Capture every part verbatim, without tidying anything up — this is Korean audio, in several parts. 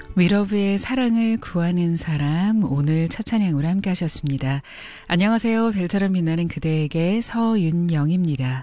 위러브의 사랑을 구하는 사람, 오늘 첫 찬양으로 함께 하셨습니다. 안녕하세요. 별처럼 빛나는 그대에게 서윤영입니다.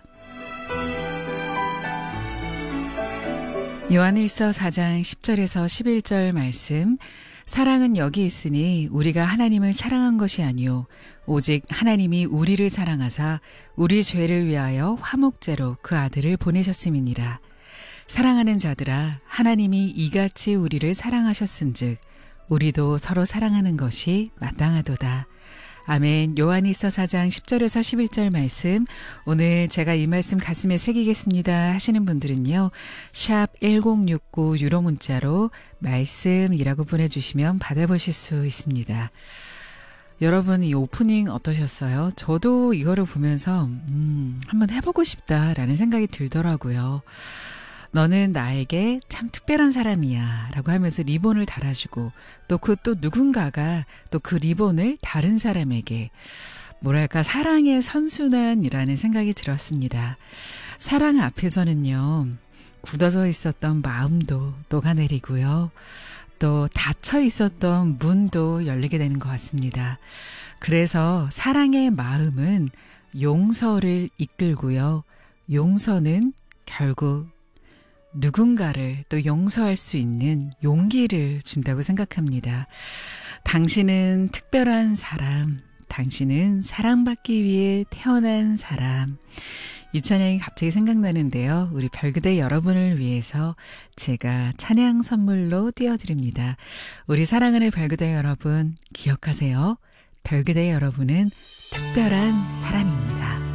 요한일서 사 장 십 절에서 십일 절 말씀, 사랑은 여기 있으니 우리가 하나님을 사랑한 것이 아니요 오직 하나님이 우리를 사랑하사 우리 죄를 위하여 화목제로 그 아들을 보내셨음이니라. 사랑하는 자들아, 하나님이 이같이 우리를 사랑하셨은즉 우리도 서로 사랑하는 것이 마땅하도다. 아멘. 요한일서 사 장 십 절에서 십일 절 말씀, 오늘 제가 이 말씀 가슴에 새기겠습니다 하시는 분들은요, 샵 일공육구 유로 문자로 말씀이라고 보내주시면 받아보실 수 있습니다. 여러분, 이 오프닝 어떠셨어요? 저도 이거를 보면서 음, 한번 해보고 싶다라는 생각이 들더라고요. 너는 나에게 참 특별한 사람이야 라고 하면서 리본을 달아주고, 또 그 또 누군가가 또 그 리본을 다른 사람에게, 뭐랄까, 사랑의 선순환이라는 생각이 들었습니다. 사랑 앞에서는요, 굳어져 있었던 마음도 녹아내리고요, 또 닫혀 있었던 문도 열리게 되는 것 같습니다. 그래서 사랑의 마음은 용서를 이끌고요, 용서는 결국 누군가를 또 용서할 수 있는 용기를 준다고 생각합니다. 당신은 특별한 사람, 당신은 사랑받기 위해 태어난 사람. 이 찬양이 갑자기 생각나는데요. 우리 별그대 여러분을 위해서 제가 찬양 선물로 띄워드립니다. 우리 사랑하는 별그대 여러분, 기억하세요. 별그대 여러분은 특별한 사람입니다.